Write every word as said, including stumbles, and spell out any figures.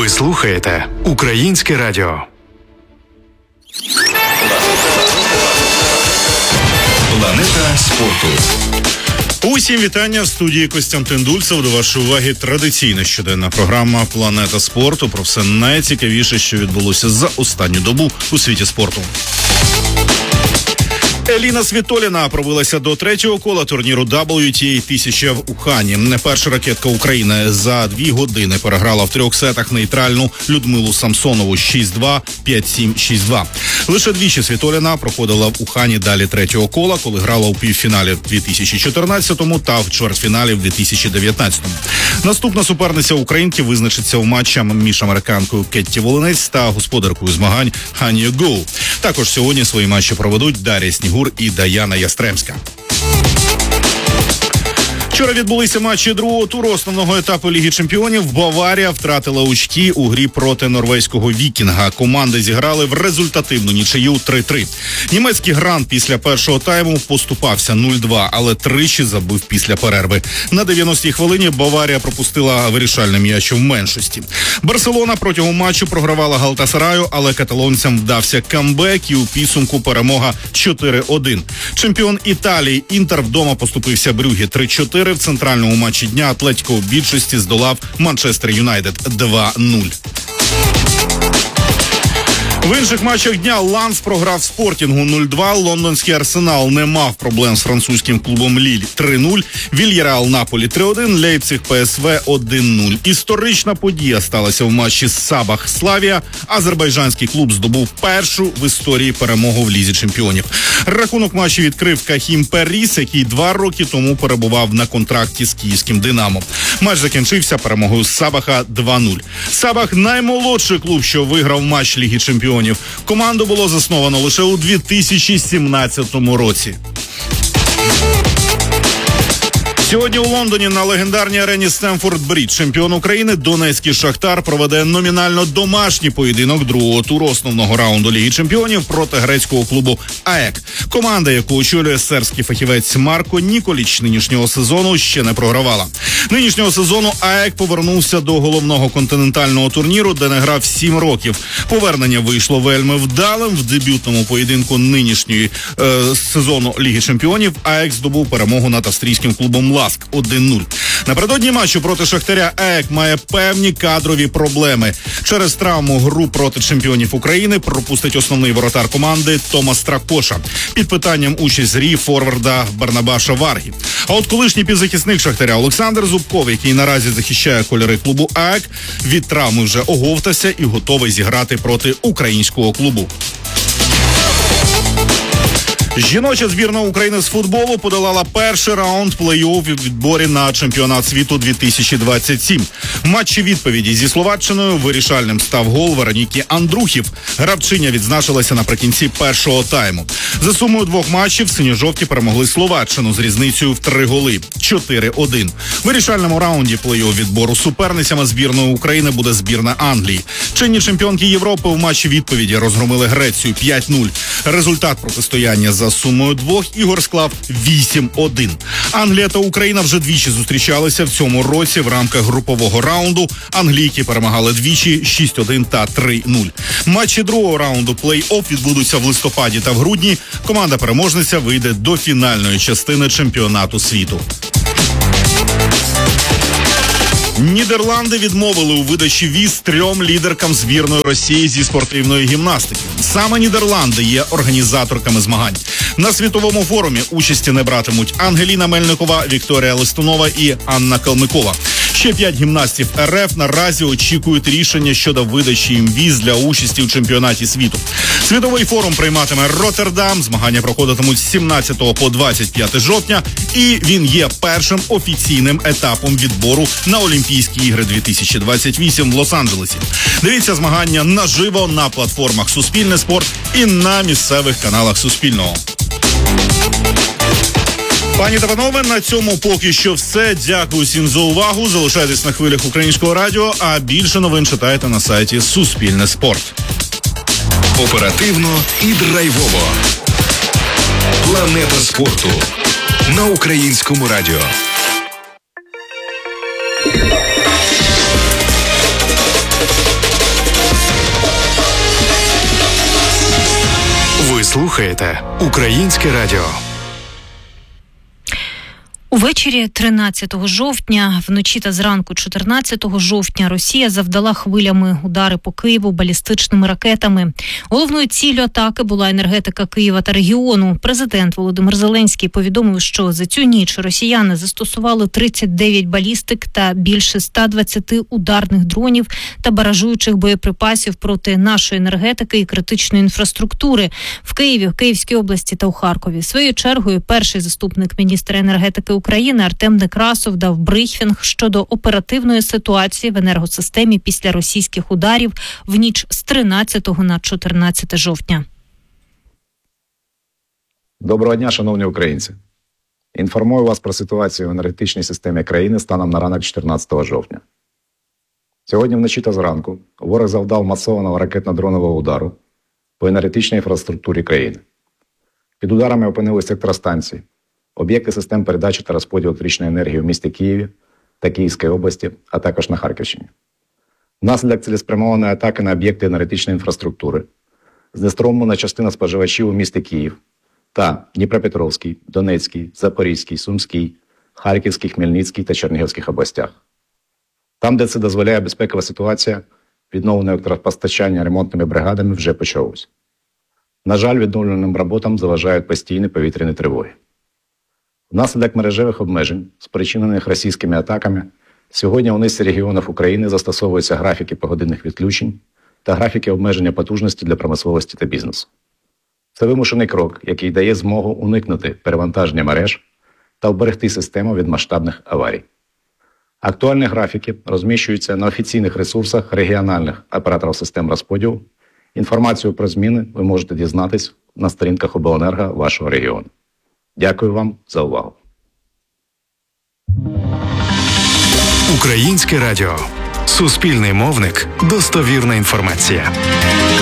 Ви слухаєте Українське радіо. Планета спорту. Усім вітання в студії Костянтин Дульцев. До вашої уваги традиційна щоденна програма «Планета спорту» про все найцікавіше, що відбулося за останню добу у світі спорту. Еліна Світоліна пробилася до третього кола турніру дабл ю ті ей тисяча в Ухані. Не перша ракетка України за дві години переграла в трьох сетах нейтральну Людмилу Самсонову шість-два, п'ять-сім, шість-два. Лише двічі Світоліна проходила в Ухані далі третього кола, коли грала у півфіналі в дві тисячі чотирнадцятому та в чвертьфіналі в дві тисячі дев'ятнадцятому. Наступна суперниця українки визначиться у матчах між американкою Кетті Волинець та господаркою змагань Хан'ю Гоу. Також сьогодні свої матчі проведуть Дар'я Снігур і Даяна Ястремська. Вчора відбулися матчі другого туру основного етапу Ліги Чемпіонів. Баварія втратила очки у грі проти норвезького Вікінга. Команди зіграли в результативну нічию три-три. Німецький Грант після першого тайму поступався нуль-два, але тричі забив після перерви. На дев'яностій хвилині Баварія пропустила вирішальний м'яч в меншості. Барселона протягом матчу програвала Галтасараю, але каталонцям вдався камбек і у підсумку перемога чотири-один. Чемпіон Італії Інтер вдома поступився Брюгге три-чотири. В центральному матчі дня Атлетіко у більшості здолав Манчестер Юнайтед два-нуль. В інших матчах дня Ланс програв Спортінгу нуль-два, лондонський Арсенал не мав проблем з французьким клубом Ліль три-нуль, Вільяреал Наполі три-один, Лейпциг ПСВ один-нуль. Історична подія сталася в матчі Сабах Славія. Азербайджанський клуб здобув першу в історії перемогу в Лізі Чемпіонів. Рахунок матчу відкрив Кахім Періс, який два роки тому перебував на контракті з київським «Динамо». Матч закінчився перемогою Сабаха два-нуль. Сабах – наймолодший клуб, що виграв матч Ліги Чемпіонів. Команду було засновано лише у дві тисячі сімнадцятому році. Сьогодні у Лондоні на легендарній арені Стемфорд-Брідж чемпіон України Донецький Шахтар проведе номінально домашній поєдинок другого туру основного раунду Ліги Чемпіонів проти грецького клубу АЕК. Команда, яку очолює сербський фахівець Марко Ніколіч, нинішнього сезону ще не програвала. Нинішнього сезону АЕК повернувся до головного континентального турніру, де не грав сім років. Повернення вийшло вельми вдалим. В дебютному поєдинку нинішньої е, сезону Ліги Чемпіонів АЕК здобув перемогу над австрійським клубом Ласк один-нуль. Напередодні матчу проти Шахтаря АЕК має певні кадрові проблеми. Через травму гру проти чемпіонів України пропустить основний воротар команди Томас Тракоша. Під питанням участь грі форварда Барнабаша Варгі. А от колишній півзахисник Шахтаря Олександр Зубков, який наразі захищає кольори клубу АЕК, від травми вже оговтався і готовий зіграти проти українського клубу. Жіноча збірна України з футболу подолала перший раунд плей-офф у відборі на чемпіонат світу дві тисячі двадцять сім. В матчі відповіді зі Словаччиною вирішальним став гол Вероніки Андрухів. Гравчиня відзначилася наприкінці першого тайму. За сумою двох матчів синьо-жовті перемогли Словаччину з різницею в три голи – чотири-один. В вирішальному раунді плей-офф відбору суперницями збірної України буде збірна Англії. Чинні чемпіонки Європи в матчі відповіді розгромили Грецію п'ять-нуль. Результат протистояння за сумою двох ігор склав вісім-один. Англія та Україна вже двічі зустрічалися в цьому році в рамках групового раунду. Англійки перемагали двічі шість-один та три-нуль. Матчі другого раунду плей-офф відбудуться в листопаді та в грудні. Команда-переможниця вийде до фінальної частини чемпіонату світу. Нідерланди відмовили у видачі віз трьом лідеркам збірної Росії зі спортивної гімнастики. Саме Нідерланди є організаторками змагань. На світовому форумі участі не братимуть Ангеліна Мельникова, Вікторія Листунова і Анна Калмикова. Ще п'ять гімнастів РФ наразі очікують рішення щодо видачі їм віз для участі у чемпіонаті світу. Світовий форум прийматиме Роттердам. Змагання проходитимуть з сімнадцятого по двадцять п'яте жовтня. І він є першим офіційним етапом відбору на Олімпійські ігри дві тисячі двадцять вісім в Лос-Анджелесі. Дивіться змагання наживо на платформах «Суспільне спорт» і на місцевих каналах Суспільного. Пані та панове, на цьому поки що все. Дякую всім за увагу. Залишайтесь на хвилях Українського радіо, а більше новин читайте на сайті Суспільне спорт. Оперативно і драйвово. Планета спорту на Українському радіо. слухаєте Українське радіо. Увечері тринадцятого жовтня, вночі та зранку чотирнадцятого жовтня Росія завдала хвилями удари по Києву балістичними ракетами. Головною ціллю атаки була енергетика Києва та регіону. Президент Володимир Зеленський повідомив, що за цю ніч росіяни застосували тридцять дев'ять балістик та більше ста двадцяти ударних дронів та баражуючих боєприпасів проти нашої енергетики і критичної інфраструктури в Києві, в Київській області та у Харкові. Своєю чергою перший заступник міністра енергетики України Артем Некрасов дав брифінг щодо оперативної ситуації в енергосистемі після російських ударів в ніч з тринадцятого на чотирнадцяте жовтня. Доброго дня, шановні українці. Інформую вас про ситуацію в енергетичній системі країни станом на ранок чотирнадцятого жовтня. Сьогодні вночі та зранку ворог завдав масованого ракетно-дронового удару по енергетичній інфраструктурі країни. Під ударами опинилися електростанції, об'єкти систем передачі та розподілу електричної енергії в місті Києві та Київській області, а також на Харківщині. Внаслідок цілеспрямованої атаки на об'єкти енергетичної інфраструктури знеструмлена частина споживачів у місті Київ та Дніпропетровській, Донецькій, Запорізькій, Сумській, Харківській, Хмельницькій та Чернігівських областях. Там, де це дозволяє безпекова ситуація, відновлене електропостачання ремонтними бригадами вже почалось. На жаль, відновленим роботам заважають постійні повітряні тривоги. Внаслідок мережевих обмежень, спричинених російськими атаками, сьогодні у низці регіонів України застосовуються графіки погодинних відключень та графіки обмеження потужності для промисловості та бізнесу. Це вимушений крок, який дає змогу уникнути перевантаження мереж та вберегти систему від масштабних аварій. Актуальні графіки розміщуються на офіційних ресурсах регіональних операторів систем розподілу. Інформацію про зміни ви можете дізнатись на сторінках обленерго вашого регіону. Дякую вам за увагу. Українське радіо. Суспільний мовник. Достовірна інформація.